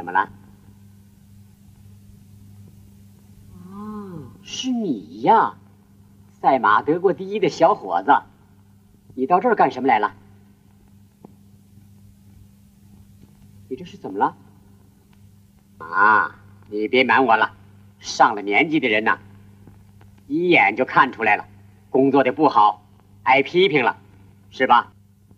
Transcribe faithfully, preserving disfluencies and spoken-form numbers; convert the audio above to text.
怎么了？哦，是你呀，赛马得过第一的小伙子。你到这儿干什么来了？你这是怎么了？啊，你别瞒我了，上了年纪的人呐，一眼就看出来了，工作的不好，挨批评了，是吧？